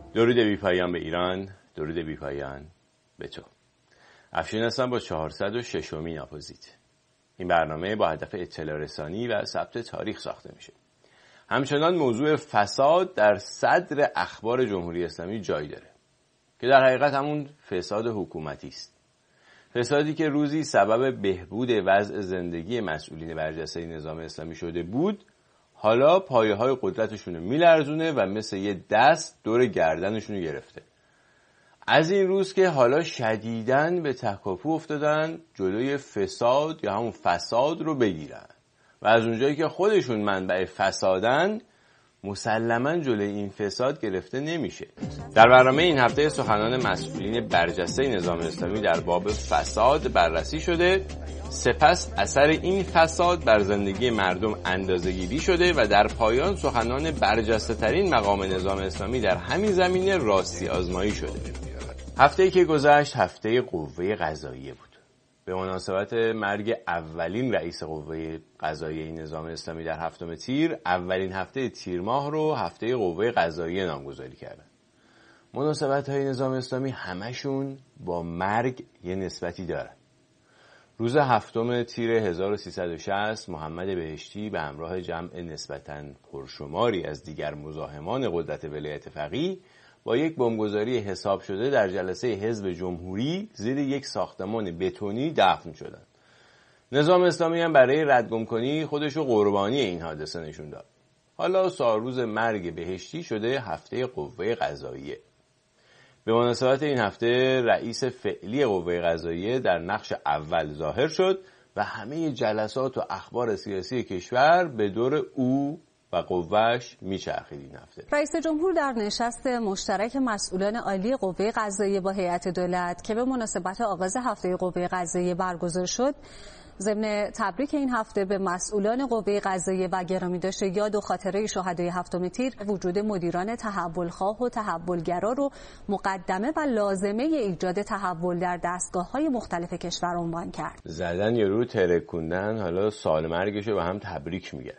درود بی‌پایان به ایران، درود بی‌پایان به تو. افشین هستم با 406مین اپوزیت. این برنامه با هدف اطلاع رسانی و ثبت تاریخ ساخته میشه. همچنان موضوع فساد در صدر اخبار جمهوری اسلامی جای داره که در حقیقت همون فساد حکومتی است. فسادی که روزی سبب بهبود وضع زندگی مسئولین برجسته نظام اسلامی شده بود، حالا پایه‌های قدرتشون رو میلرزونه و مثل یه دست دور گردنشون رو گرفته. از این روز که حالا شدیداً به تکاپو افتادن جلوی فساد یا همون فساد رو بگیرن و از اونجایی که خودشون منبع فسادن مسلماً جلوی این فساد گرفته نمیشه. در برنامه این هفته سخنان مسئولین برجسته نظام اسلامی در باب فساد بررسی شده، سپس اثر این فساد بر زندگی مردم اندازه‌گیری شده و در پایان سخنان برجسته ترین مقام نظام اسلامی در همین زمینه راستی آزمایی شده. هفته‌ای که گذشت هفته قوه قضاییه بود. به مناسبت مرگ اولین رئیس قوه قضاییه نظام اسلامی در هفتم تیر، اولین هفته تیر ماه رو هفته قوه قضاییه نامگذاری کردن. مناسبت‌های نظام اسلامی همشون با مرگ یه نسبتی دارن. روز هفتم تیر 1360 محمد بهشتی به همراه جمع نسبتاً پرشماری از دیگر مزاحمان قدرت ولایت فقیه با یک بمبگذاری حساب شده در جلسه حزب جمهوری زیر یک ساختمان بتونی دفن شدند. نظام اسلامی هم برای ردگم‌کنی خودش رو قربانی این حادثه نشون داد. حالا سالروز مرگ بهشتی شده هفته قوه قضاییه. به مناسبت این هفته رئیس فعلی قوه قضاییه در نقش اول ظاهر شد و همه جلسات و اخبار سیاسی کشور به دور او و قوهش میچرخید. این هفته رئیس جمهور در نشست مشترک مسئولان عالی قوه قضاییه با هیئت دولت که به مناسبت آغاز هفته قوه قضاییه برگزار شد، ضمن تبریک این هفته به مسئولان قوه قضاییه و گرامی داشته یاد و خاطره شهدای هفتم تیر، وجود مدیران تحولخواه و تحولگرا رو مقدمه و لازمه ایجاد تحول در دستگاه‌های مختلف کشور عنوان کرد. زدن یارو ترکوندن، حالا سال مرگشو به هم تبریک میگن.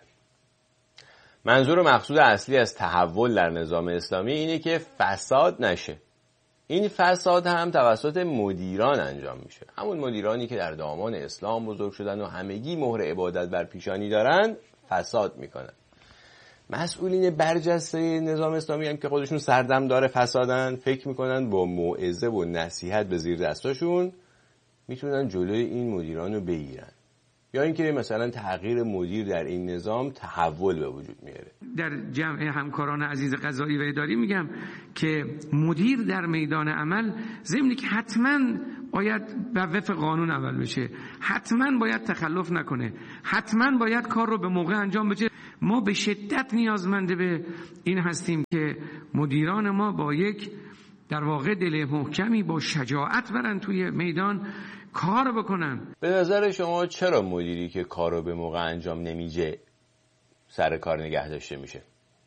منظور و مقصود اصلی از تحول در نظام اسلامی اینه که فساد نشه. این فساد هم توسط مدیران انجام میشه. همون مدیرانی که در دامان اسلام بزرگ شدن و همگی مهر عبادت بر پیشانی دارن فساد میکنن. مسئولین برجسته نظام اسلامی هم که خودشون سردمدار فسادن، فکر میکنن با موعظه و نصیحت به زیر دستاشون میتونن جلوی این مدیران رو بگیرن، یا اینکه مثلا تغییر مدیر در این نظام تحول به وجود میاره. در جمع همکاران عزیز قضایی و اداری میگم که مدیر در میدان عمل ضمن که حتما باید وفق قانون عمل بشه، حتما باید تخلف نکنه، حتما باید کار رو به موقع انجام بده. ما به شدت نیازمند به این هستیم که مدیران ما با یک در واقع دل محکمی با شجاعت برن توی میدان کار بکنن. به نظر شما چرا مدیری که کارو به موقع انجام نمیشه سر کار نگه داشته میشه؟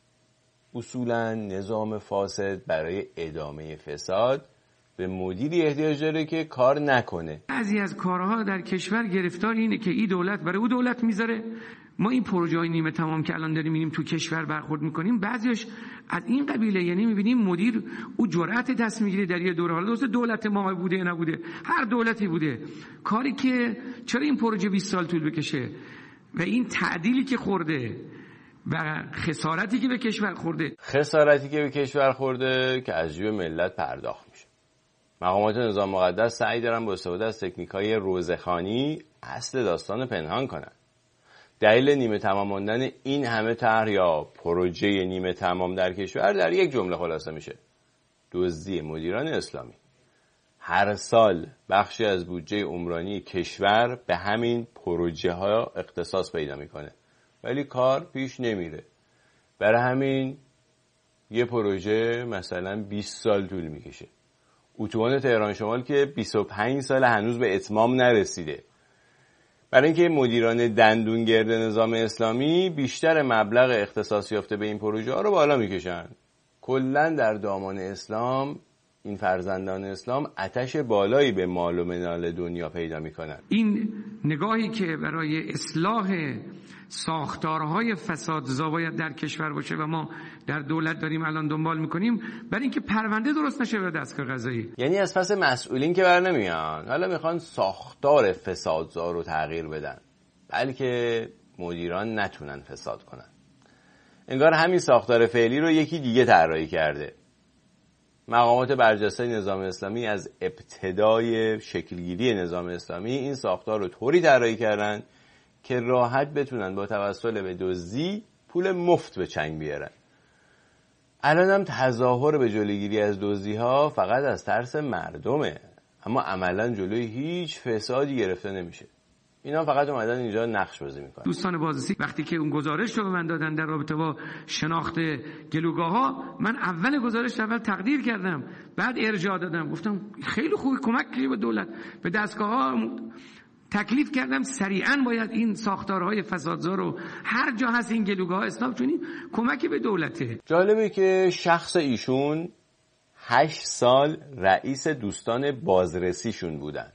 اصولا نظام فاسد برای ادامه فساد به مدیری احتیاج داره که کار نکنه. بعضی از کارها در کشور گرفتار اینه که این دولت برای اون دولت میذاره. ما این پروژه‌های نیمه تمام که الان داریم می‌بینیم تو کشور برخورد می‌کنیم، بعضیش از این قبیله، یعنی می‌بینیم مدیر او جرأت دست می‌گیره در یه دوره، حالا دوست دولت ما بوده نبوده، هر دولتی بوده، کاری که چرا این پروژه 20 سال طول بکشه و این تعدیلی که خورده و خسارتی که به کشور خورده که از جیب ملت پرداخت میشه. مقامات نظام مقدس سعی دارن با استفاده از تکنیک‌های روزخوانی اصل داستان پنهان کنن. دلیل نیمه تمام ماندن این همه طرح یا پروژه نیمه تمام در کشور در یک جمله خلاصه میشه: دزدی مدیران اسلامی. هر سال بخشی از بودجه عمرانی کشور به همین پروژه ها اختصاص پیدا میکنه ولی کار پیش نمیره. برای همین یه پروژه مثلا 20 سال طول میکشه. اتوبان تهران شمال که 25 سال هنوز به اتمام نرسیده. برای اینکه مدیران دندونگرد نظام اسلامی بیشتر مبلغ اختصاص یافته به این پروژه ها رو بالا میکشن. کلا در دامان اسلام این فرزندان اسلام آتش بالایی به مال و منال دنیا پیدا میکنن. این نگاهی که برای اصلاح ساختارهای فسادزا باید در کشور باشه و ما در دولت داریم الان دنبال میکنیم برای اینکه پرونده درست نشه به دستگاه قضایی. یعنی از پس مسئولین که بر نمیان، حالا میخوان ساختار فسادزا رو تغییر بدن بلکه مدیران نتونن فساد کنن. انگار همین ساختار فعلی رو یکی دیگه طراحی کرده. مقامات برجسته نظام اسلامی از ابتدای شکلگیری نظام اسلامی این ساختار رو طوری طراحی کردن که راحت بتونن با توسل به دزدی پول مفت به چنگ بیارن. الان هم تظاهر به جلوگیری از دزدی‌ها فقط از ترس مردمه، اما عملاً جلوی هیچ فسادی گرفته نمیشه. اینا فقط اومدن اینجا نقش بازی میکنن. دوستان بازرسی وقتی که اون گزارش رو به من دادن در رابطه با شناخت گلوگاه‌ها، من اول گزارش تقدیر کردم، بعد ارجاع دادم، گفتم خیلی خوبی، کمک کردی به دولت، به دستگاه‌ها تکلیف کردم سریعاً باید این ساختارهای فسادزا رو هر جا هست این گلوگاه‌ها اصلاح کنیم، کمکی به دولته. جالبه که شخص ایشون 8 سال رئیس دوستان بازرسیشون بودن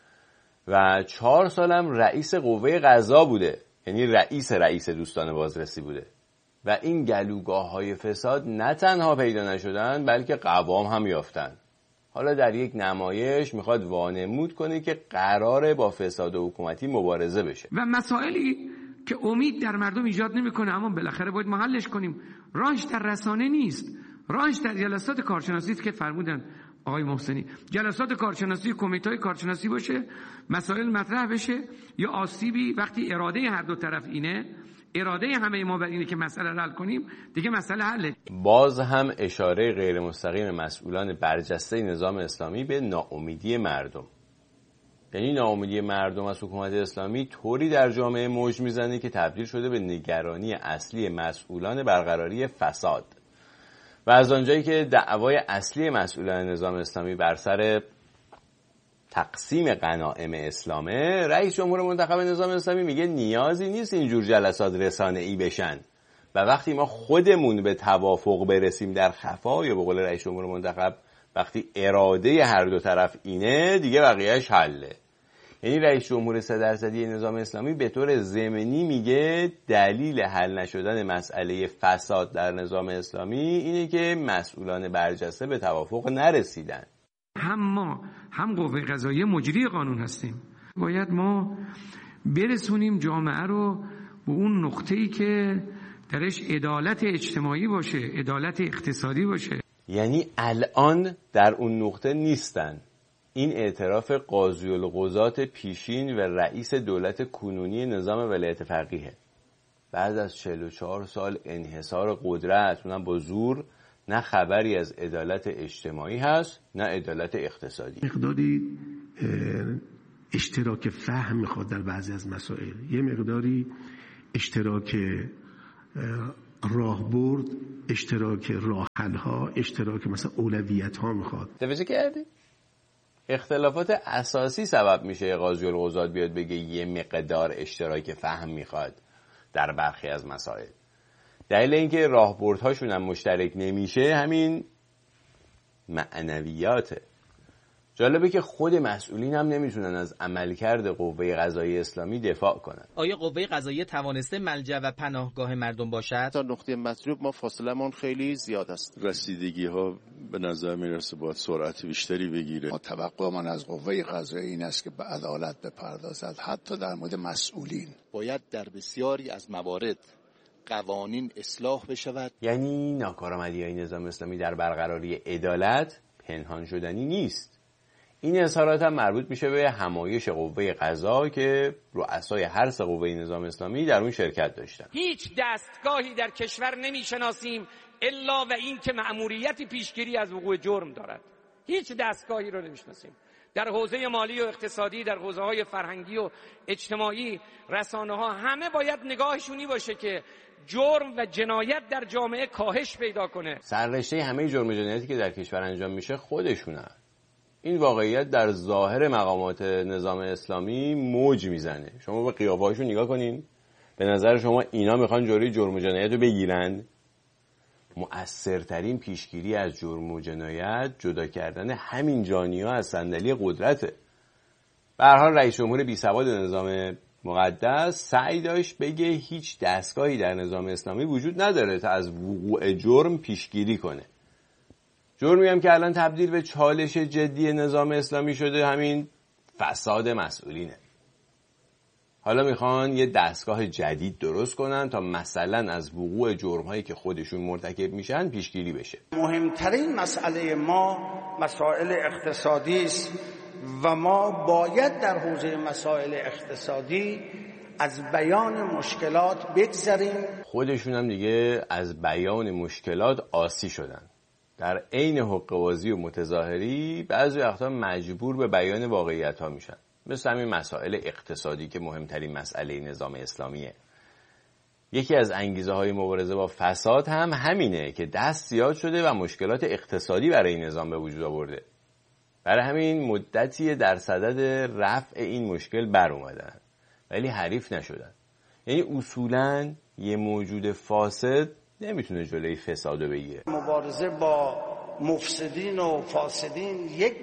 و 4 سالم رئیس قوه قضا بوده، یعنی رئیس دوستان بازرسی بوده و این گلوگاه‌های فساد نه تنها پیدا نشدن بلکه قوام هم یافتن. حالا در یک نمایش میخواد وانمود کنه که قراره با فساد حکومتی مبارزه بشه و مسائلی که امید در مردم ایجاد نمیکنه اما بالاخره باید محلش کنیم. راهش در رسانه نیست، راهش در جلسات کارشناسی است که فرمودن آقای محسنی، جلسات کارشناسی، کمیته‌های کارشناسی باشه، مسائل مطرح بشه، یا آسیبی وقتی اراده هر دو طرف اینه، اراده همه ما بر اینه که مسئله رو حل کنیم، دیگه مسئله حله. باز هم اشاره غیر مستقیم مسئولان برجسته نظام اسلامی به ناامیدی مردم. یعنی ناامیدی مردم از حکومت اسلامی طوری در جامعه موج میزنه که تبدیل شده به نگرانی اصلی مسئولان برقراری فساد. و از آنجایی که دعوای اصلی مسئولان نظام اسلامی بر سر تقسیم غنایم اسلامه، رئیس جمهور منتخب نظام اسلامی میگه نیازی نیست اینجور جلسات رسانه‌ای بشن و وقتی ما خودمون به توافق برسیم در خفا، یا به قول رئیس جمهور منتخب وقتی اراده هر دو طرف اینه، دیگه بقیه‌اش حله. یعنی رئیس جمهور 3% نظام اسلامی به طور ضمنی میگه دلیل حل نشدن مسئله فساد در نظام اسلامی اینه که مسئولان برجسته به توافق نرسیدن. هم ما هم قوه قضاییه مجری قانون هستیم، باید ما برسونیم جامعه رو به اون نقطه‌ای که درش عدالت اجتماعی باشه، عدالت اقتصادی باشه. یعنی الان در اون نقطه نیستن. این اعتراف قاضی القضات پیشین و رئیس دولت کنونی نظام ولایت فقیه. بعد از 44 سال انحصار قدرت، اونم با زور، نه خبری از عدالت اجتماعی هست نه عدالت اقتصادی. مقداری اشتراک فهم میخواد در بعضی از مسائل، یه مقداری اشتراک راهبرد، اشتراک راهحل‌ها، اشتراک مثلا اولویت‌ها میخواد. توجه کردی؟ اختلافات اساسی سبب میشه قاضی القضات بیاد بگه یه مقدار اشتراک فهم میخواد در برخی از مسائل. دلیل اینکه راهبردهاشون هم مشترک نمیشه همین معنویاته. جالبه که خود مسئولین هم نمیتونن از عملکرد قوه قضاییه اسلامی دفاع کنن. آیا قوه قضاییه توانسته ملجأ و پناهگاه مردم باشد؟ تا نقطه مطلوب ما فاصله‌مون خیلی زیاد است. رسیدگی ها به نظر میرسه باید سرعت بیشتری بگیره. ما توقعمان از قوه قضاییه این است که به عدالت بپردازد، حتی در مورد مسئولین. باید در بسیاری از موارد قوانین اصلاح بشود. یعنی ناکارآمدی‌های نظام اسلامی در برقراری عدالت پنهان شدنی نیست. این اظهارات هم مربوط میشه به همایش قوه قضا که رؤسای هر سه قوه نظام اسلامی در اون شرکت داشتن. هیچ دستگاهی در کشور نمیشناسیم الا و این که مأموریت پیشگیری از وقوع جرم دارد. هیچ دستگاهی رو نمیشناسیم. در حوزه مالی و اقتصادی، در حوزه‌های فرهنگی و اجتماعی، رسانه‌ها، همه باید نگاهشونی باشه که جرم و جنایت در جامعه کاهش پیدا کنه. سررشته همه جرم و جنایتی که در کشور انجام میشه خودشونه. این واقعیت در ظاهر مقامات نظام اسلامی موج میزنه. شما به قیافه‌هاشون نگاه کنین، به نظر شما اینا میخوان جلوی جرم و جنایت رو بگیرن؟ مؤثرترین پیشگیری از جرم و جنایت جدا کردن همین جانی‌ها از صندلی قدرته. به هر حال رئیس جمهور بی‌سواد نظام مقدس سعی داشت بگه هیچ دستگاهی در نظام اسلامی وجود نداره تا از وقوع جرم پیشگیری کنه. جرمی هم که الان تبدیل به چالش جدی نظام اسلامی شده همین فساد مسئولینه. حالا میخوان یه دستگاه جدید درست کنن تا مثلا از وقوع جرم‌هایی که خودشون مرتکب میشن پیشگیری بشه. مهمترین مسئله ما مسائل اقتصادی است و ما باید در حوزه مسائل اقتصادی از بیان مشکلات بگذریم. خودشون هم دیگه از بیان مشکلات عاصی شدن. در عین حقه‌بازی و متظاهری بعضی وقتا مجبور به بیان واقعیت‌ها میشن. مثل همین مسائل اقتصادی که مهمترین مسئله نظام اسلامیه. یکی از انگیزه‌های مبارزه با فساد هم همینه که دست زیاد شده و مشکلات اقتصادی برای نظام به وجود آورده. برای همین مدتی در صدد رفع این مشکل بر اومدن ولی حریف نشدن. یعنی اصولاً یه موجود فاسد نمیتونه جلوی فسادو بگیره. مبارزه با مفسدین و فاسدین یک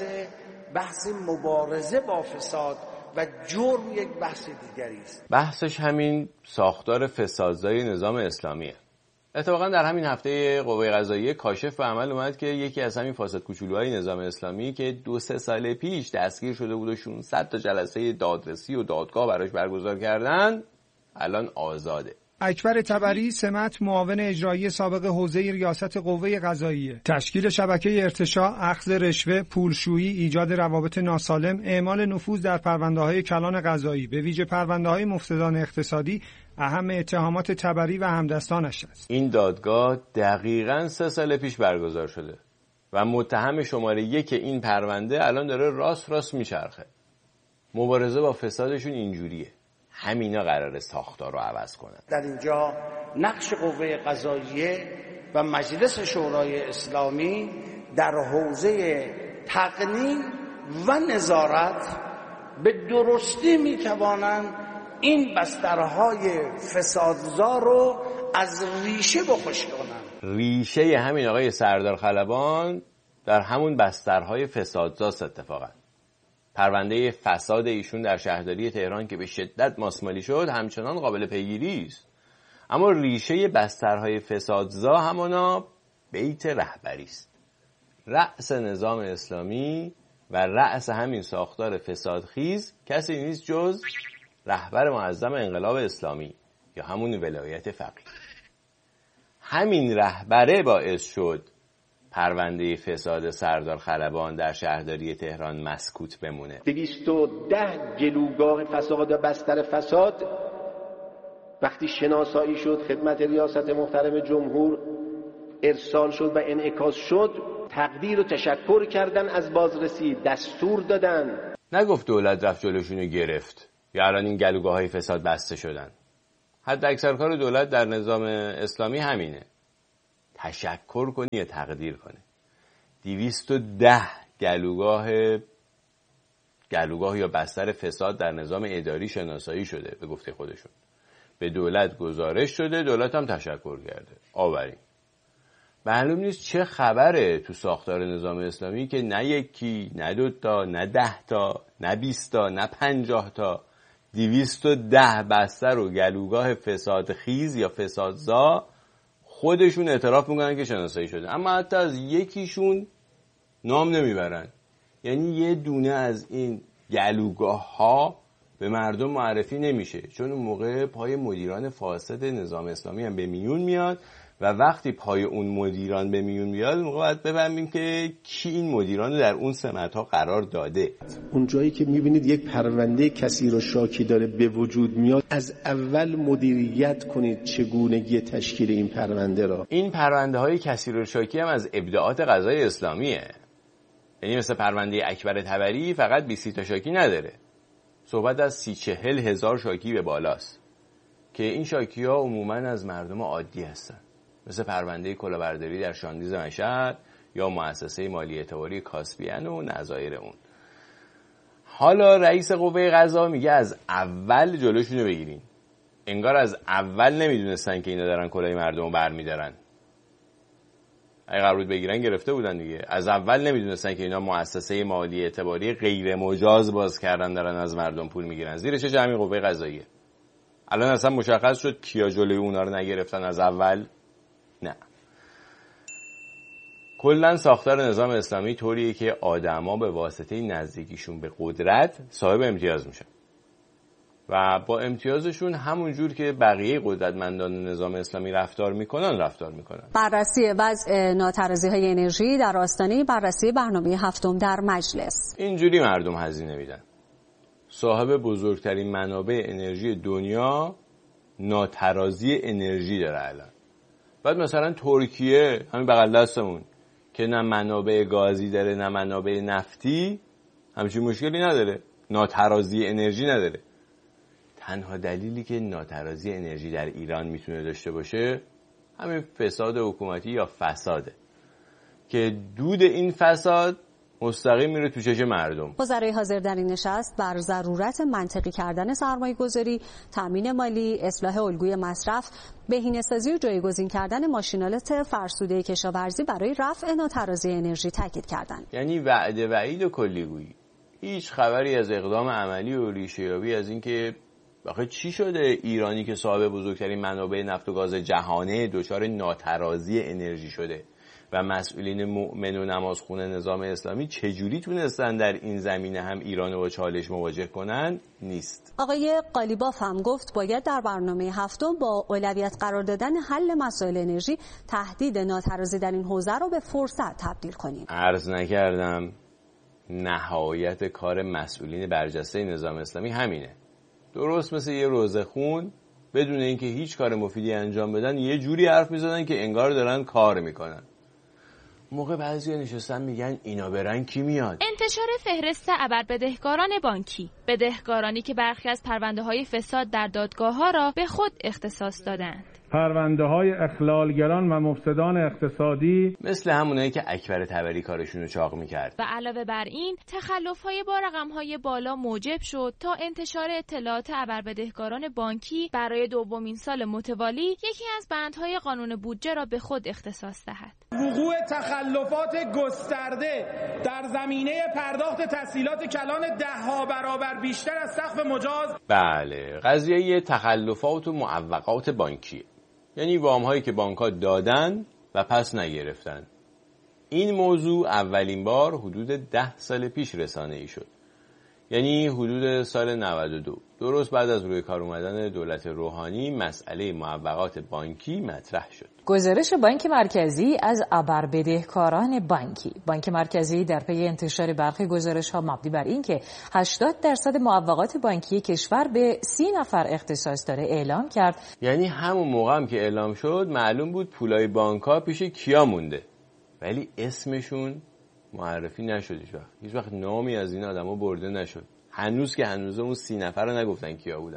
بحث مبارزه با فساد و جرم یک بحث دیگری است. بحثش همین ساختار فسادزای نظام اسلامیه. اتفاقا در همین هفته قوه قضاییه کاشف به عمل اومد که یکی از همین فاسد کوچولوهای نظام اسلامی که 2-3 سال پیش دستگیر شده بود و 600 تا جلسه دادرسی و دادگاه براش برگزار کردن الان آزاده. اکبر طبری سمت معاون اجرایی سابق حوزه ریاست قوه قضاییه. تشکیل شبکه ارتشاء، اخذ رشوه، پولشویی، ایجاد روابط ناسالم، اعمال نفوذ در پرونده‌های کلان قضایی، به ویژه پرونده‌های مفسدان اقتصادی اهم اتهامات طبری و همدستانش است. این دادگاه دقیقاً 3 سال پیش برگزار شده و متهم شماره 1 این پرونده الان داره راست میچرخه. مبارزه با فسادشون اینجوریه. همینا قراره ساختار رو عوض کنن. در اینجا نقش قوه قضاییه و مجلس شورای اسلامی در حوزه تقنین و نظارت به درستی میتوانند این بسترهای فسادزا رو از ریشه بخشک کنند. ریشه همین آقای سردار خلبان در همون بسترهای فسادزاست. اتفاقا پرونده فساد ایشون در شهرداری تهران که به شدت ماسمالی شد همچنان قابل پیگیری است، اما ریشه بسترهای فسادزا همانا بیت رهبری است. رأس نظام اسلامی و رأس همین ساختار فسادخیز کسی نیست جز رهبر معظم انقلاب اسلامی یا همون ولایت فقیه. همین رهبره باعث شد پرونده فساد سردار خلبان در شهرداری تهران مسکوت بمونه. 210 گلوگاه فساد و بستر فساد وقتی شناسایی شد خدمت ریاست محترم جمهور ارسال شد و انعکاس شد، تقدیر و تشکر کردن از بازرسی، دستور دادن. نگفت دولت رفت جلوشونو گرفت یا الان این گلوگاه‌های فساد بسته شدن. حد اکثر کار دولت در نظام اسلامی همینه، تشکر کنی یا تقدیر کنی. 210 گلوگاه یا بستر فساد در نظام اداری شناسایی شده به گفته خودشون. به دولت گزارش شده، دولت هم تشکر کرده. آوریم. معلوم نیست چه خبره تو ساختار نظام اسلامی که نه یکی، نه 2 تا، نه 10 تا، نه 20 تا، نه 50 تا 210 بستر و گلوگاه فساد خیز یا فسادزا خودشون اعتراف میکنن که شناسایی شده، اما حتی از یکیشون نام نمیبرن. یعنی یه دونه از این گلوگاه ها به مردم معرفی نمیشه، چون اون موقع پای مدیران فاسد نظام اسلامی هم به میون میاد و وقتی پای اون مدیران به میون میاد موقع باید بفهمیم که کی این مدیران رو در اون سمت ها قرار داده. اون جایی که میبینید یک پرونده کثیر و شاکی داره به وجود میاد، از اول مدیریت کنید چگونگی تشکیل این پرونده را. این پرونده های کثیر و شاکی هم از ابداعات قضای اسلامیه. یعنی مثل پرونده اکبر طبری فقط 20 تا شاکی نداره، صحبت از 30-40 هزار شاکی به بالاست که این شاکی ها عموما از مردم عادی هستن، مثل پرونده کلاهبرداری در شاندیز مشهد یا مؤسسه مالی اعتباری کاسپیان و نظایر اون. حالا رئیس قوه قضا میگه از اول جلوشونو بگیرین. انگار از اول نمیدونستن که اینا دارن کلاه مردم رو برمیدارن. اگه قرار بود بگیرن گرفته بودن دیگه. از اول نمیدونستن که اینا مؤسسه مالی اعتباری غیر مجاز باز کردن دارن از مردم پول میگیرن. زیر چه همین قوه قضاییه. الان اصلا مشخص شد کیا جلوی اونا رو نگرفتن از اول. نه. کلا ساختار نظام اسلامی طوریه که آدما به واسطه نزدیکیشون به قدرت صاحب امتیاز میشن و با امتیازشون همون جور که بقیه قدرتمندان نظام اسلامی رفتار میکنن. بررسی وضع ناترازی‌های انرژی در آستانه بررسی برنامه هفتم در مجلس. اینجوری مردم هزینه میدن. صاحب بزرگترین منابع انرژی دنیا ناترازی انرژی داره الان. بعد مثلا ترکیه همین بغل دستمون که نه منابع گازی داره نه منابع نفتی، همچین مشکلی نداره، ناترازی انرژی نداره. تنها دلیلی که ناترازی انرژی در ایران میتونه داشته باشه همین فساد حکومتی یا فساده که دود این فساد مستقیم میره تو چشم مردم. وزرای حاضر در این نشست بر ضرورت منطقی کردن سرمایه‌گذاری، تامین مالی، اصلاح الگوی مصرف، بهینه‌سازی و جایگزین کردن ماشینالات فرسوده کشاورزی برای رفع ناترازی انرژی تاکید کردند. یعنی وعید و کلیگویی. هیچ خبری از اقدام عملی و ریشه‌یابی از اینکه آخه چی شده ایرانی که صاحب بزرگترین منابع نفت و گاز جهانه دچار ناترازی انرژی شده و مسئولین مؤمن و نمازخوان نظام اسلامی چجوری تونستن در این زمینه هم ایران رو با چالش مواجه کنن نیست. آقای قالیباف هم گفت باید در برنامه هفتم با اولویت قرار دادن حل مسائل انرژی تهدید ناترازی در این حوزه رو به فرصت تبدیل کنیم. عرض نکردم نهایت کار مسئولین برجسته نظام اسلامی همینه. درست مثل یه روزخون بدون اینکه هیچ کار مفیدی انجام بدن یه جوری حرف میزنن که انگار دارن کار میکنن. موقع بعضیا نشستن میگن اینا برن کی میاد؟ انتشار فهرست ابربدهکاران بانکی، بدهکارانی که برخی از پرونده‌های فساد در دادگاه‌ها را به خود اختصاص دادند. پرونده‌های اخلالگران و مفسدان اقتصادی مثل همونایی که اکبر طبری کارشون رو چاق میکرد. و علاوه بر این تخلف‌های با رقم‌های بالا موجب شد تا انتشار اطلاعات ابربدهکاران بانکی برای دومین سال متوالی یکی از بندهای قانون بودجه را به خود اختصاص دهد. وقوع تخلفات گسترده در زمینه پرداخت تسهیلات کلان 10 برابر بیشتر از سقف مجاز. بله، قضیه تخلفات و معوقات بانکی، یعنی وام‌هایی که بانک‌ها دادن و پس نگرفتن. این موضوع اولین بار حدود 10 سال پیش رسانه‌ای شد، یعنی حدود سال 92. درست بعد از روی کار اومدن دولت روحانی مسئله معوقات بانکی مطرح شد. گزارش بانک مرکزی از ابربدهکاران بانکی. بانک مرکزی در پی انتشار برخی گزارش‌ها مبنی بر اینکه 80% معوقات بانکی کشور به 30 نفر اختصاص داره اعلام کرد. یعنی همون موقع هم که اعلام شد معلوم بود پولای بانک‌ها پیش کیا مونده، ولی اسمشون معرفی نشد. هیچ وقت نامی از این آدما برده نشد. هنوز اون 30 نفر رو نگفتن کیا بودن.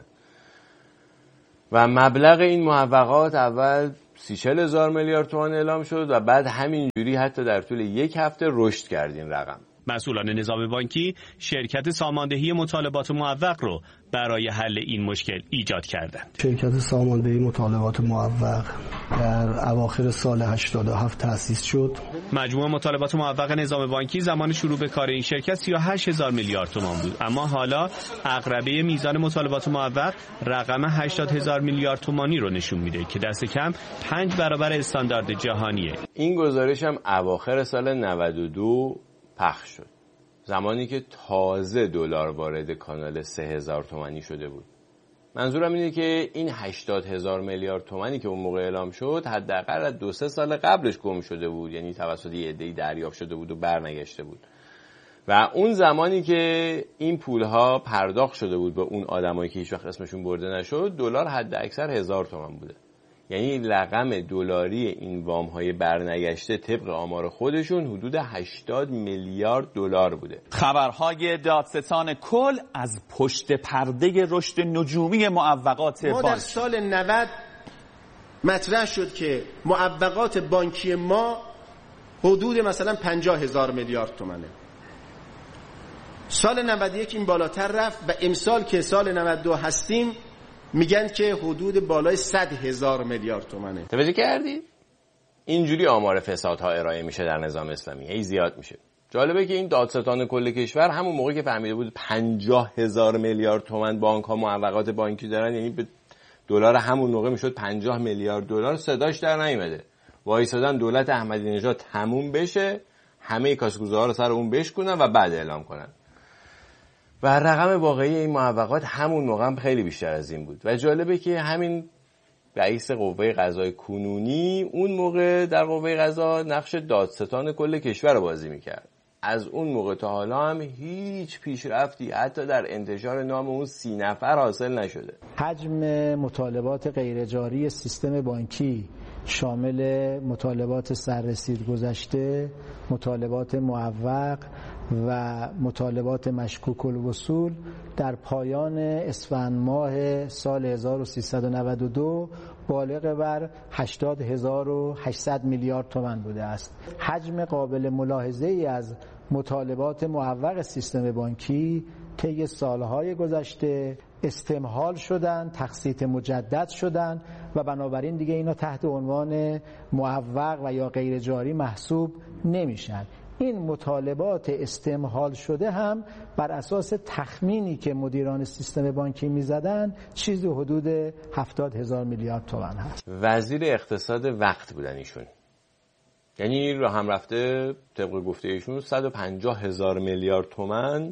و مبلغ این معوقات اول 30-40 هزار میلیارد تومان اعلام شد و بعد همینجوری حتی در طول یک هفته رشد کرد این رقم. مسئولان نظام بانکی شرکت ساماندهی مطالبات معوق رو برای حل این مشکل ایجاد کردند. شرکت ساماندهی مطالبات معوق در اواخر سال 87 تأسیس شد. مجموع مطالبات معوق نظام بانکی زمان شروع به کار این شرکت 38 هزار میلیارد تومان بود، اما حالا عقربه میزان مطالبات معوق رقم 80 هزار میلیارد تومانی رو نشون میده که دست کم 5 برابر استاندارد جهانیه. این گزارش هم اواخر سال 92 پخش شد، زمانی که تازه دلار وارد کانال 3000 تومانی شده بود. منظورم اینه که این 80 هزار میلیارد تومانی که اون موقع اعلام شد حداقل از 2-3 سال قبلش گم شده بود، یعنی توسط یه عده‌ای دریافت شده بود و برنگشته بود. و اون زمانی که این پولها پرداخت شده بود به اون آدمایی که هیچ وقت اسمشون برده نشد، دلار حد اکثر 1000 تومان بوده. یعنی رقم دلاری این وام‌های برنگشته طبق آمار خودشون حدود 80 میلیارد دلار بوده. خبرهای دادستان کل از پشت پرده رشد نجومی معوقات بانک. ما در سال 90 مطرح شد که معوقات بانکی ما حدود مثلا 50 هزار میلیارد تومانه. سال 91 این بالاتر رفت و امسال که سال 92 هستیم میگن که حدود بالای 100 هزار میلیارد تومانه. توجه کردید؟ اینجوری آمار فسادها ارائه میشه در نظام اسلامی، هی زیاد میشه. جالبه که این دادستان کل کشور همون موقع که فهمیده بود 50,000 میلیارد تومان بانک ها معوقات بانکی دارن، یعنی به دلار همون موقع میشد 50 میلیارد دلار، صداش در نیومده. وایسادن دولت احمدی نژاد تموم بشه، همه کاسه‌گوزها رو سر اون بشکنن و بعد اعلام کنن. و رقم واقعی این معوقات همون موقع هم خیلی بیشتر از این بود. و جالبه که همین رئیس قوه قضاییه کنونی اون موقع در قوه قضا نقش دادستان کل کشور رو بازی میکرد. از اون موقع تا حالا هم هیچ پیشرفتی حتی در انتشار نام اون 30 نفر حاصل نشده. حجم مطالبات غیرجاری سیستم بانکی شامل مطالبات سررسید گذشته، مطالبات معوق و مطالبات مشکوک الوصول در پایان اسفند ماه سال 1392 بالغ بر 80,800 میلیارد تومان بوده است. حجم قابل ملاحظه ای از مطالبات معوق سیستم بانکی طی سالهای گذشته استمهال شدن، تقسیط مجدد شدن و بنابراین دیگه اینا تحت عنوان معوق و یا غیر جاری محسوب نمیشن. این مطالبات استمهال شده هم بر اساس تخمینی که مدیران سیستم بانکی میزدن چیزی حدود 70,000 میلیارد تومان هست. وزیر اقتصاد وقت بودن ایشون، یعنی راه هم رفته طبق گفته ایشون 150,000 میلیارد تومان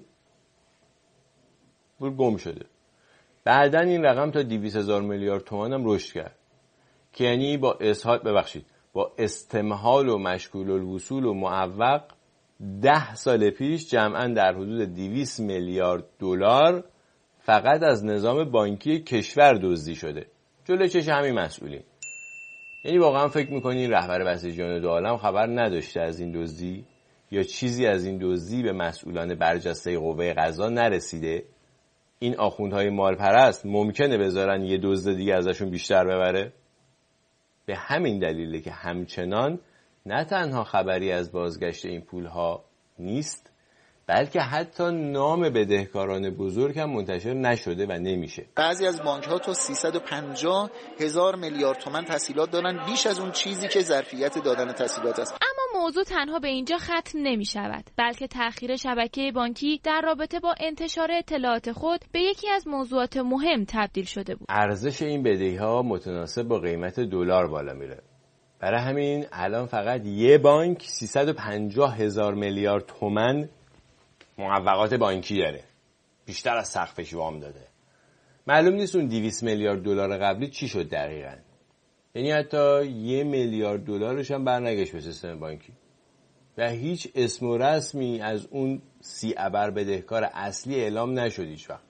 گم شده. بعدن این رقم تا 200,000 میلیارد تومان هم رشد کرد که یعنی با استمهال و مشکول الوصول و معوق 10 سال پیش جمعاً در حدود 200 میلیارد دلار فقط از نظام بانکی کشور دزدی شده. جلوی چش همین مسئولین. یعنی واقعا فکر می‌کنین رهبر بسیجیان دو عالم خبر نداشته از این دزدی یا چیزی از این دزدی به مسئولان برجسته قوه قضا نرسیده؟ این آخوندهای مالپرست ممکنه بذارن یه دزد دیگه ازشون بیشتر ببره؟ به همین دلیله که همچنان نه تنها خبری از بازگشت این پولها نیست، بلکه حتی نام بدهکاران بزرگ هم منتشر نشده و نمیشه. بعضی از بانک‌ها تا 350,000 میلیارد تومان تسهیلات دارن، بیش از اون چیزی که ظرفیت دادن تسهیلات است. اما موضوع تنها به اینجا ختم نمی شود، بلکه تأخیر شبکه بانکی در رابطه با انتشار اطلاعات خود به یکی از موضوعات مهم تبدیل شده بود. ارزش این بدهی‌ها متناسب با قیمت دلار بالا میره. برای همین الان فقط یه بانک 350,000 میلیارد تومان معوقات بانکی داره، بیشتر از سقفش وام داده. معلوم نیست اون 200 میلیارد دلار قبلی چی شد دقیقاً. یعنی حتی 1 میلیارد دلارش هم برنگشت به سیستم بانکی و هیچ اسم و رسمی از اون 30 ابر بدهکار اصلی اعلام نشد هیچ وقت.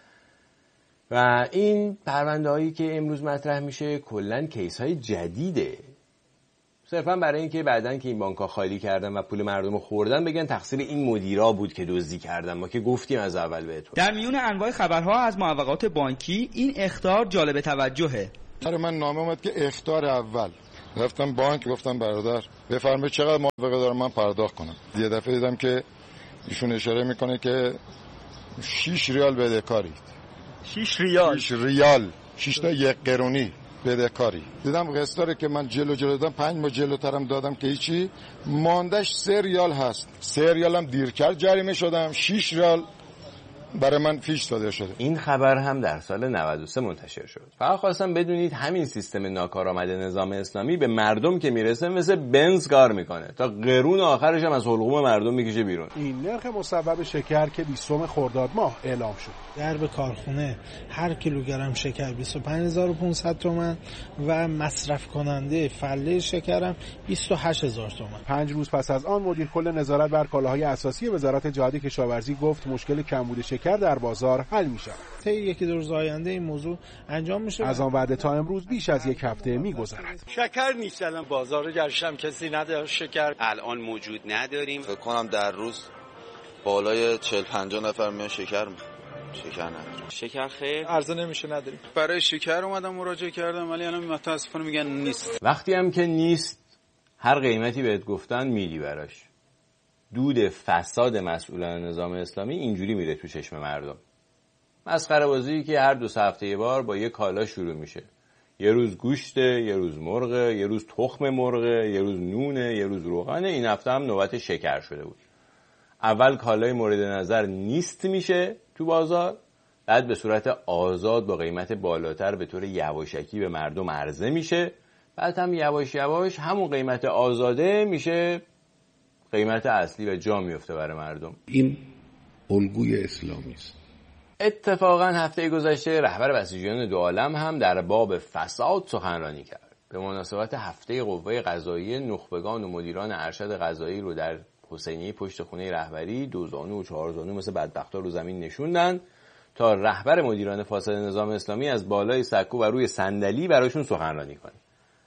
و این پرونده هایی که امروز مطرح میشه کلاً کیس های جدیده، صرفا برای اینکه بعدن که این بانک‌ها خالی کردن و پول مردم رو خوردن بگن تقصیر این مدیرا بود که دزدی کردن. ما که گفتیم از اول بهتون. در میون انواع خبرها از معوقات بانکی این اخطار جالب توجهه. برای من نامه اومد که اخطار اول، رفتم بانک گفتم برادر بفرمایید چقدر معوقه دارم من پرداخت کنم. یه دفعه دیدم که ایشون اشاره میکنه که 6 ریال بدهکاری. 6 ریال 6 تا 1 قرونی بدهکاری. دیدم قسطاری که من جلو دادم 5 ماه جلوترم دادم که هیچی، ماندش 3 ریال هست. 3 ریال هم دیرتر جریمه شدم، 6 ریال برای من فیش داده شده. این خبر هم در سال 93 منتشر شد. فقط خواستم بدونید همین سیستم ناکارآمد نظام اسلامی به مردم که میرسه مثل بنز کار میکنه تا قرون آخرش هم از حلقوم مردم میکشه بیرون. این نرخ مصوب شکر که 20 خرداد ماه اعلام شد. درب کارخونه هر کیلوگرم شکر 25500 تومان و مصرف کننده فله شکرم 28000 تومان. 5 روز پس از آن مدیر کل نظارت بر کالاهای اساسی وزارت جهاد کشاورزی گفت مشکل کمبود شکر در بازار حل میشه. طی 1-2 روز آینده این موضوع انجام میشه. از آن وعده تا امروز بیش از 1 هفته میگذرد. شکر نیست، الان بازار گشتم کسی نداره شکر الان موجود نداریم. فکر کنم در روز بالای 40-50 نفر میان شکر میخوان. شکر نداریم. شکر خیر عرضه نمیشه نداریم. برای شکر اومدم مراجعه کردم ولی الان متاسفانه میگن نیست. وقتی هم که نیست هر قیمتی بهت گفتن میدی براش. دود فساد مسئولان نظام اسلامی اینجوری میره تو چشم مردم. مسخره بازی که هر 2 هفته یه بار با یه کالا شروع میشه یه روز گوشته، یه روز مرغه، یه روز تخم مرغه، یه روز نونه، یه روز روغنه. این هفته هم نوبت شکر شده بود. اول کالای مورد نظر نیست میشه تو بازار، بعد به صورت آزاد با قیمت بالاتر به طور یواشکی به مردم عرضه میشه، بعد هم یواش یواش همون قیمت آزاده میشه قیمت اصلی و جا میفته برای مردم. این الگوی اسلامی است. اتفاقا هفته گذشته رهبر بسیجیان دو عالم هم در باب فساد سخنرانی کرد. به مناسبت هفته قوه قضاییه نخبگان و مدیران ارشد قضایی رو در حسینیه پشت خونه رهبری 2 زانو و 4 زانو مثل بدبختا رو زمین نشوندن تا رهبر مدیران فاسد نظام اسلامی از بالای سکو و روی صندلی براشون سخنرانی کنه.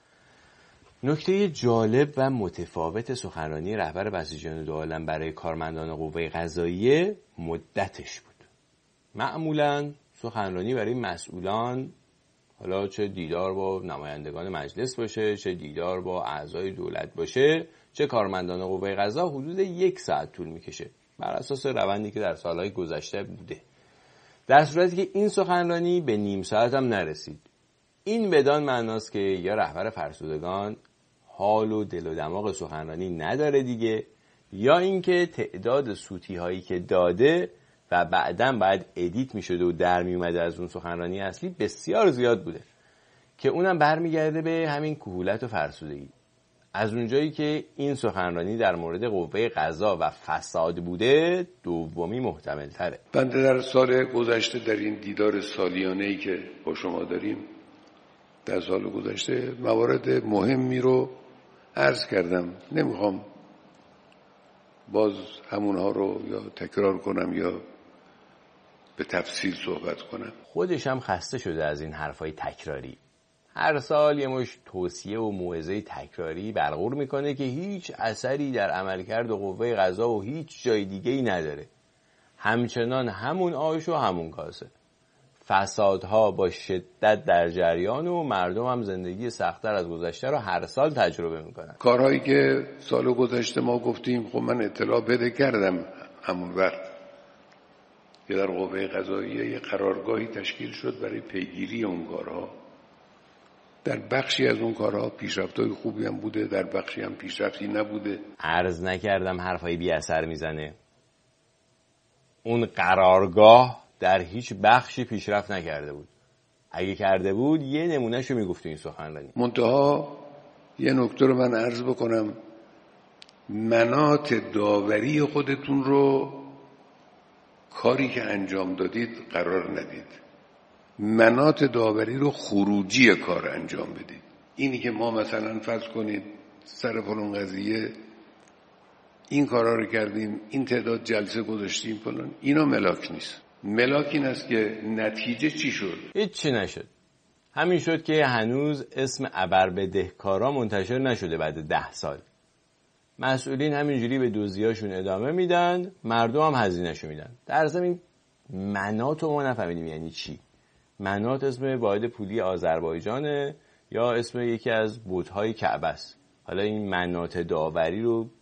نکته جالب و متفاوت سخنرانی رهبر بسیجیان دو عالم برای کارمندان قوه قضاییه مدتش بود. معمولاً سخنرانی برای مسئولان، حالا چه دیدار با نمایندگان مجلس باشه، چه دیدار با اعضای دولت باشه، چه کارمندان قوه قضا، حدود 1 ساعت طول میکشه بر اساس روندی که در سالهای گذشته بوده. در صورتی که این سخنرانی به نیم ساعت هم نرسید. این بدان معناست که یا رهبر فرسودگان حال و دل و دماغ سخنرانی نداره دیگه، یا اینکه تعداد سوتی هایی که داده و بعداً باید ادیت می شده و در می اومده از اون سخنرانی اصلی بسیار زیاد بوده که اونم برمیگرده به همین کهولت و فرسودگی. از اونجایی که این سخنرانی در مورد قوه قضا و فساد بوده، دومی محتمل تره. بنده در سال گذشته در این دیدار سالیانه‌ای که با شما داریم در سال گذشته موارد مهمی رو عرض کردم. نمیخوام باز همونها رو یا تکرار کنم یا به تفصیل صحبت کنم. خودش هم خسته شده از این حرفای تکراری. هر سال یه مش توصیه و موعظه تکراری برقرار میکنه که هیچ اثری در عملکرد قوه قضا و هیچ جای دیگه‌ای نداره. همچنان همون آش و همون کاسه. فسادها با شدت در جریان و مردم هم زندگی سخت‌تر از گذشته رو هر سال تجربه میکنن. کارهایی که سال گذشته ما گفتیم، خب من اطلاع بده کردم همون وقت که در قوه قضاییه یه قرارگاهی تشکیل شد برای پیگیری اون کارها. در بخشی از اون کارها پیشرفت‌های خوبی هم بوده، در بخشی هم پیشرفتی نبوده. عرض نکردم حرفای بی اثر میزنه. اون قرارگاه در هیچ بخشی پیشرفت نکرده بود. اگه کرده بود یه نمونهشو میگفت این سخنرانی. منتها یه نکته رو من عرض بکنم، مناط داوری خودتون رو کاری که انجام دادید قرار ندید. مناط داوری رو خروجی کار انجام بدید. اینی که ما مثلا فرض کنید سر فلان قضیه این کارا رو کردیم، این تعداد جلسه گذاشتیم فلان، اینا ملاک نیست. ملاک این است که نتیجه چی شد؟ هیچی نشد. همین شد که هنوز اسم ابربدهکارا منتشر نشده بعد 10 سال. مسئولین همینجوری به دزدیاشون ادامه میدن، مردم هم هزینه‌شو میدن. در ضمن مناط رو ما نفهمیدیم یعنی چی. مناط اسم واحد پولی آذربایجانه یا اسم یکی از بت‌های کعبه است. حالا این مناط داوری رو